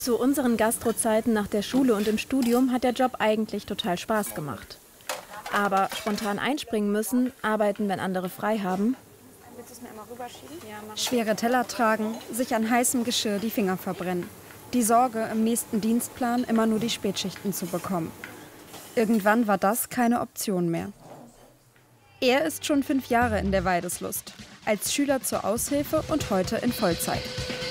Zu unseren Gastrozeiten nach der Schule und im Studium hat der Job eigentlich total Spaß gemacht. Aber spontan einspringen müssen, arbeiten, wenn andere frei haben. Schwere Teller tragen, sich an heißem Geschirr die Finger verbrennen. Die Sorge, im nächsten Dienstplan immer nur die Spätschichten zu bekommen. Irgendwann war das keine Option mehr. Er ist schon 5 Jahre in der Weideslust. Als Schüler zur Aushilfe und heute in Vollzeit.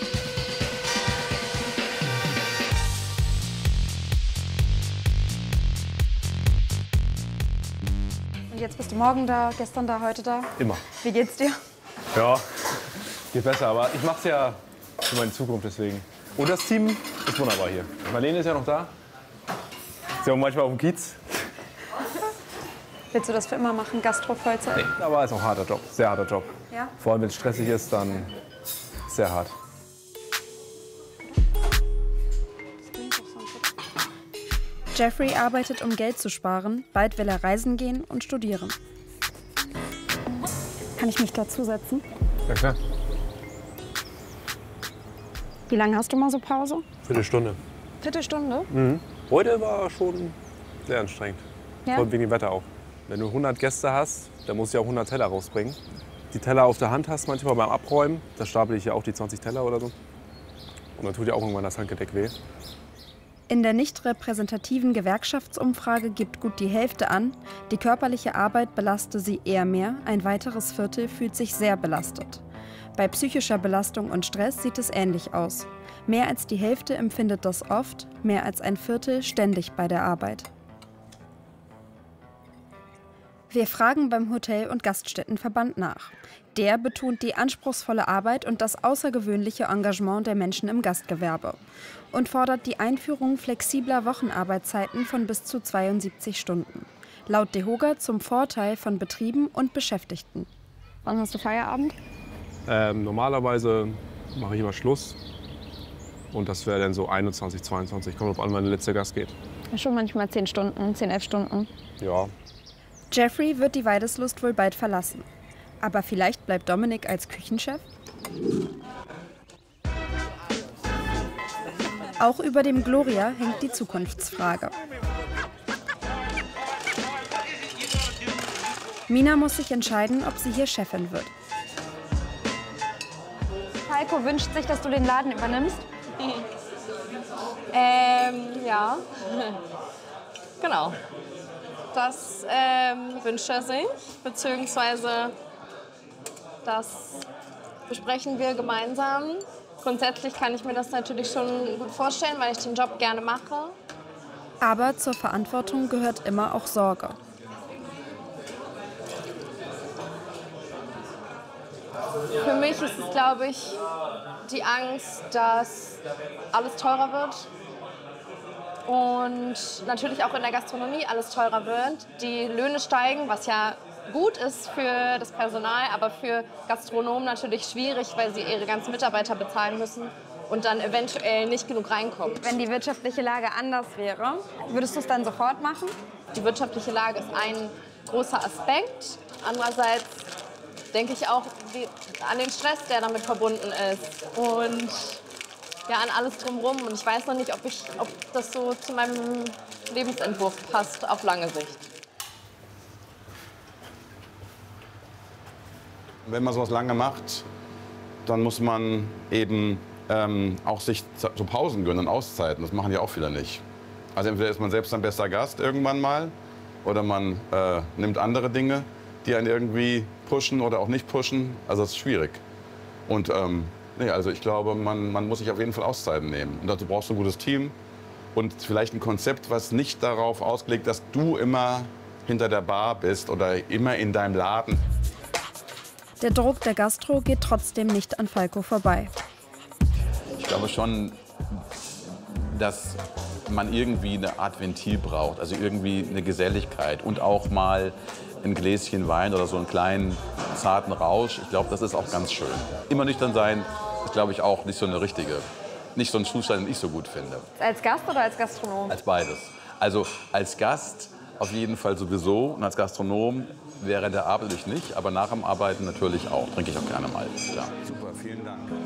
Und jetzt bist du morgen da, gestern da, heute da? Immer. Wie geht's dir? Ja, geht besser, aber ich mach's ja für meine Zukunft deswegen. Und das Team ist wunderbar hier. Marlene ist ja noch da. Ist ja auch manchmal auf dem Kiez. Willst du das für immer machen, Gastro-Vollzeit? Nee, aber ist auch ein harter Job, sehr harter Job. Ja? Vor allem, wenn es stressig ist, dann sehr hart. Jeffrey arbeitet, um Geld zu sparen. Bald will er reisen gehen und studieren. Kann ich mich dazusetzen? Ja, klar. Wie lange hast du mal so Pause? Viertelstunde. Viertelstunde? Mhm. Heute war schon sehr anstrengend. Ja? Vor allem wegen dem Wetter auch. Wenn du 100 Gäste hast, dann musst du ja auch 100 Teller rausbringen. Die Teller auf der Hand hast manchmal beim Abräumen. Da stapel ich ja auch die 20 Teller oder so. Und dann tut ja auch irgendwann das Handgedeck weh. In der nicht repräsentativen Gewerkschaftsumfrage gibt gut die Hälfte an, die körperliche Arbeit belaste sie eher mehr, ein weiteres Viertel fühlt sich sehr belastet. Bei psychischer Belastung und Stress sieht es ähnlich aus. Mehr als die Hälfte empfindet das oft, mehr als ein Viertel ständig bei der Arbeit. Wir fragen beim Hotel- und Gaststättenverband nach. Der betont die anspruchsvolle Arbeit und das außergewöhnliche Engagement der Menschen im Gastgewerbe und fordert die Einführung flexibler Wochenarbeitszeiten von bis zu 72 Stunden. Laut DEHOGA zum Vorteil von Betrieben und Beschäftigten. Wann hast du Feierabend? Normalerweise mache ich immer Schluss. Und das wäre dann so 21, 22. Kommt drauf an, wann der letzte Gast geht. Schon manchmal 10 Stunden, 10, 11 Stunden. Ja. Jeffrey wird die Weideslust wohl bald verlassen. Aber vielleicht bleibt Dominik als Küchenchef? Auch über dem Gloria hängt die Zukunftsfrage. Mina muss sich entscheiden, ob sie hier Chefin wird. Heiko wünscht sich, dass du den Laden übernimmst. Ja. Genau. Das wünscht er sich, beziehungsweise das besprechen wir gemeinsam. Grundsätzlich kann ich mir das natürlich schon gut vorstellen, weil ich den Job gerne mache. Aber zur Verantwortung gehört immer auch Sorge. Für mich ist es, glaube ich, die Angst, dass alles teurer wird. Und natürlich auch in der Gastronomie alles teurer wird. Die Löhne steigen, was ja gut ist für das Personal, aber für Gastronomen natürlich schwierig, weil sie ihre ganzen Mitarbeiter bezahlen müssen und dann eventuell nicht genug reinkommt. Wenn die wirtschaftliche Lage anders wäre, würdest du es dann sofort machen? Die wirtschaftliche Lage ist ein großer Aspekt. Andererseits denke ich auch an den Stress, der damit verbunden ist. Und ja, an alles drumherum. Und ich weiß noch nicht, ob das so zu meinem Lebensentwurf passt auf lange Sicht. Wenn man sowas lange macht, dann muss man eben auch sich so Pausen gönnen und Auszeiten. Das machen ja auch viele nicht. Also entweder ist man selbst ein bester Gast irgendwann mal oder man nimmt andere Dinge, die einen irgendwie pushen oder auch nicht pushen. Also das ist schwierig. Und nee, also ich glaube, man muss sich auf jeden Fall Auszeiten nehmen. Und dazu brauchst du ein gutes Team und vielleicht ein Konzept, was nicht darauf ausgelegt, dass du immer hinter der Bar bist oder immer in deinem Laden. Der Druck der Gastro geht trotzdem nicht an Falco vorbei. Ich glaube schon, dass man irgendwie eine Art Ventil braucht, also irgendwie eine Geselligkeit und auch mal ein Gläschen Wein oder so einen kleinen, zarten Rausch. Ich glaube, das ist auch ganz schön. Immer nüchtern sein ist, glaube ich, auch nicht so nicht so ein Zustand, den ich so gut finde. Als Gast oder als Gastronom? Als beides. Also als Gast auf jeden Fall sowieso und als Gastronom während der Arbeit natürlich nicht, aber nach dem Arbeiten natürlich auch. Trinke ich auch gerne mal. Ja. Super, vielen Dank.